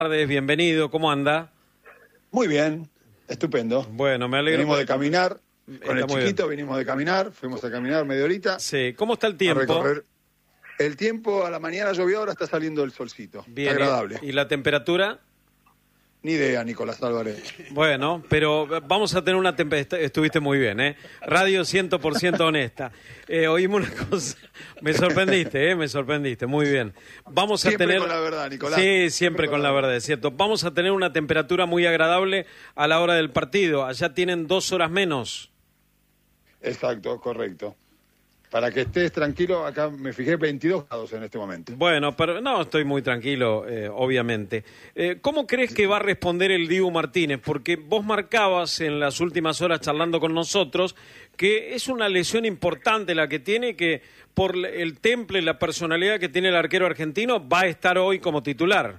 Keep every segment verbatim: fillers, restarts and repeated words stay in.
Tardes, bienvenido, ¿cómo anda? Muy bien, estupendo. Bueno, me alegro. Venimos de caminar, con Está el muy chiquito bien. venimos de caminar, fuimos a caminar media horita. Sí, ¿cómo está el A tiempo? recorrer. El tiempo a la mañana llovió, ahora está saliendo el solcito. Bien, Está agradable. ¿y la temperatura? Ni idea, Nicolás Álvarez. Bueno, pero vamos a tener una temperatura. Estuviste muy bien, ¿eh? Radio cien por ciento honesta. Eh, oímos una cosa. Me sorprendiste, ¿eh? Me sorprendiste. Muy bien. Vamos a Siempre tener. con la verdad, Nicolás. Sí, siempre, Siempre con la verdad, es cierto. Vamos a tener una temperatura muy agradable a la hora del partido. Allá tienen dos horas menos. Exacto, correcto. Para que estés tranquilo, acá me fijé veintidós grados en este momento. Bueno, pero no, estoy muy tranquilo, eh, obviamente. Eh, ¿Cómo crees que va a responder el Dibu Martínez? Porque vos marcabas en las últimas horas charlando con nosotros que es una lesión importante la que tiene, que por el temple, la personalidad que tiene el arquero argentino, va a estar hoy como titular.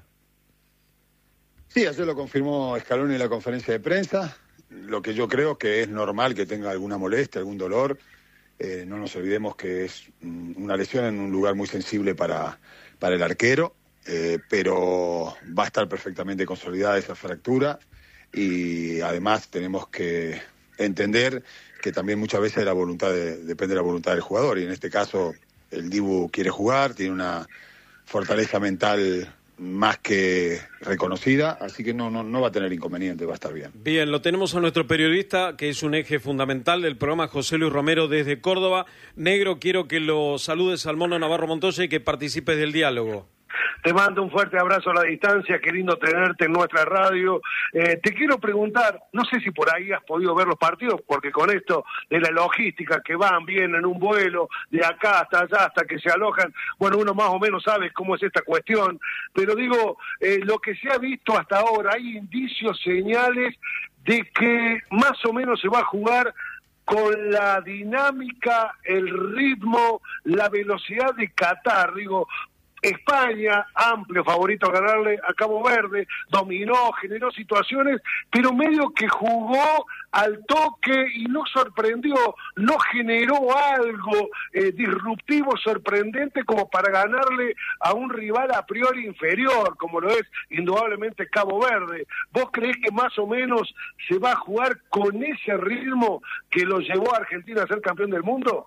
Sí, ayer lo confirmó Scaloni en la conferencia de prensa. Lo que yo creo que es normal que tenga alguna molestia, algún dolor. Eh, no nos olvidemos que es una lesión en un lugar muy sensible para, para el arquero, eh, pero va a estar perfectamente consolidada esa fractura y además tenemos que entender que también muchas veces la voluntad de, depende de la voluntad del jugador y en este caso el Dibu quiere jugar, tiene una fortaleza mental más que reconocida, así que no, no, no va a tener inconveniente, va a estar bien. Bien, lo tenemos a nuestro periodista, que es un eje fundamental del programa, José Luis Romero, desde Córdoba. Negro, quiero que lo saludes al Mono Navarro Montoya y que participes del diálogo. Te mando un fuerte abrazo a la distancia, qué lindo tenerte en nuestra radio. Eh, te quiero preguntar, no sé si por ahí has podido ver los partidos, porque con esto de la logística, que van, vienen en un vuelo, de acá hasta allá, hasta que se alojan, bueno, uno más o menos sabe cómo es esta cuestión, pero digo, eh, lo que se ha visto hasta ahora, hay indicios, señales de que más o menos se va a jugar con la dinámica, el ritmo, la velocidad de Qatar, digo, España, amplio favorito a ganarle a Cabo Verde, dominó, generó situaciones, pero medio que jugó al toque y no sorprendió, no generó algo eh, disruptivo, sorprendente como para ganarle a un rival a priori inferior, como lo es indudablemente Cabo Verde. ¿Vos creés que más o menos se va a jugar con ese ritmo que lo llevó a Argentina a ser campeón del mundo?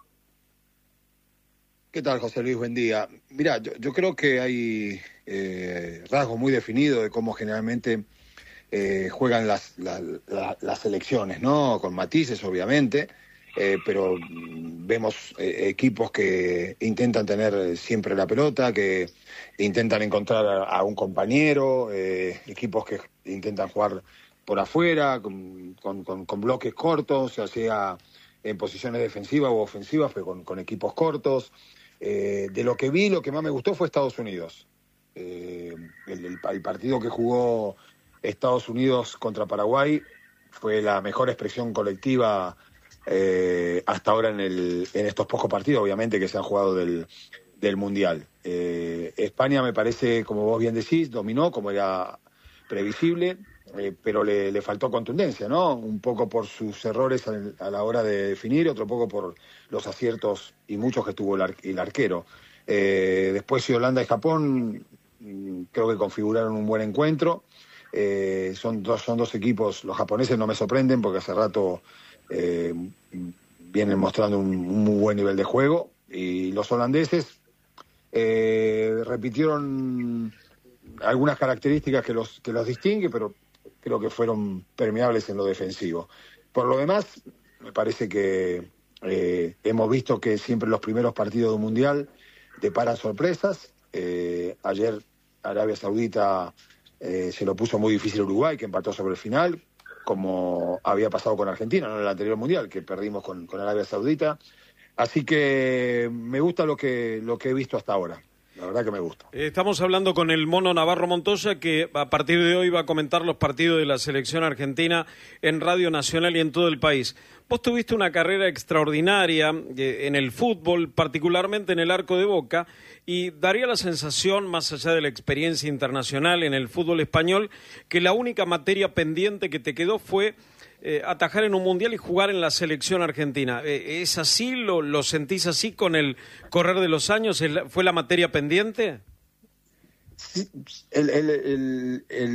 ¿Qué tal, José Luis? Buen día. Mirá, yo, yo creo que hay eh, rasgos muy definidos de cómo generalmente eh, juegan las, la, la, las selecciones, ¿no? Con matices, obviamente, eh, pero vemos eh, equipos que intentan tener siempre la pelota, que intentan encontrar a, a un compañero, eh, equipos que intentan jugar por afuera, con, con, con, con bloques cortos, ya sea en posiciones defensivas u ofensivas, pero con, con equipos cortos. Eh, de lo que vi, lo que más me gustó fue Estados Unidos. Eh, el, el, el partido que jugó Estados Unidos contra Paraguay fue la mejor expresión colectiva eh, hasta ahora en, el, en estos pocos partidos, obviamente, que se han jugado del, del Mundial. Eh, España, me parece, como vos bien decís, dominó, como era previsible, eh, pero le, le faltó contundencia, ¿no? Un poco por sus errores a, a la hora de definir, otro poco por los aciertos y muchos que tuvo el, ar, el arquero. Eh, después Holanda y Japón creo que configuraron un buen encuentro. Eh, son, dos, son dos equipos, los japoneses no me sorprenden porque hace rato eh, vienen mostrando un, un muy buen nivel de juego y los holandeses eh, repitieron algunas características que los, que los distingue, pero creo que fueron permeables en lo defensivo. Por lo demás, me parece que eh, hemos visto que siempre los primeros partidos de un mundial deparan sorpresas. Eh, ayer Arabia Saudita eh, se lo puso muy difícil a Uruguay, que empató sobre el final, como había pasado con Argentina, no en el anterior mundial, que perdimos con, con Arabia Saudita. Así que me gusta lo que, lo que he visto hasta ahora. La verdad que me gusta. Estamos hablando con el Mono Navarro Montoya, que a partir de hoy va a comentar los partidos de la selección argentina en Radio Nacional y en todo el país. Vos tuviste una carrera extraordinaria en el fútbol, particularmente en el arco de Boca, y daría la sensación, más allá de la experiencia internacional en el fútbol español, que la única materia pendiente que te quedó fue eh, atajar en un mundial y jugar en la selección argentina. Eh, ¿Es así? ¿Lo, lo sentís así con el correr de los años? ¿Fue la materia pendiente? Sí, el, el, el, el